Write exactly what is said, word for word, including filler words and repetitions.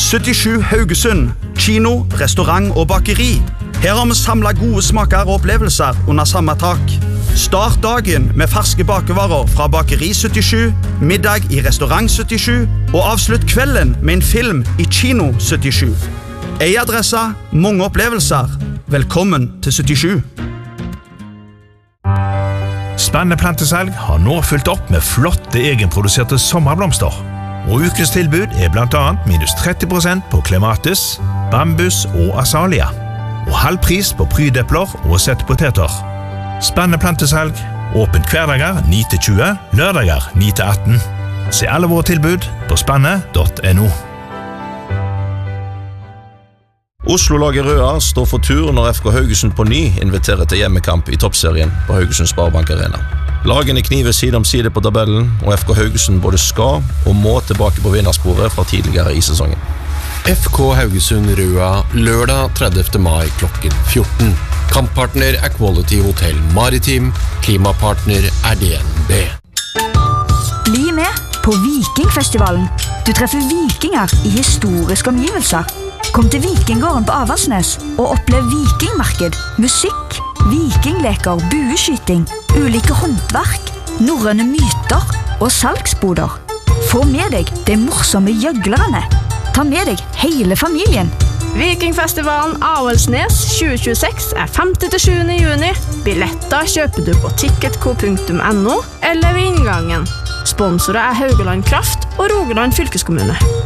syttisju Haugesund, kino, restaurant og bakeri. Her har vi samlet gode smaker og opplevelser under samme tak. Start dagen med ferske bakevarer fra Bakeri syttisju, middag i Restaurant syttisju, og avslutt kvelden med en film i Kino syttisju. En adresse, mange opplevelser. Velkommen til syttisju. Spennende plantesalg har nå fulgt opp med flotte egenproduserte sommerblomster. Og ukens tilbud er blant annet minus tretti prosent på klematis, bambus og asalia. Og halv pris på prydepler og settepoteter. Spennende plantesalg, åpent hverdager ni til tjue, lørdager ni til atten. Se alle våre tilbud på spanne punktum no. Oslo-laget Røa står for tur når F K Haugesund på ny inviterer til hjemmekamp i toppserien på Haugesund Sparebank Arena. Lagene kniver side om side på tabellen, og F K Haugesund både skal og må tilbake på vinnersporet fra tidligere i sesongen. F K Haugesund Røa lørdag tredivte mai klokken fjorten. Kamppartner er Quality Hotel Maritim, klimapartner er D N B. Bli med på Vikingfestivalen. Du treffer vikinger i historiske omgivelser. Kom til Vikinggården på Aversnes og opplev vikingmarked, musikk, vikingleker, bueskyting, ulike håndverk, norrøne myter og salgsboder. Få med deg de morsomme gjøglerne. Ta med deg hele familien. Vikingfestivalen Avaldsnes tjue tjueseks er femte til sjuende juni. Billetter kjøper du på ticketco punktum no eller ved inngangen. Sponsorer er Haugaland Kraft og Rogaland fylkeskommune.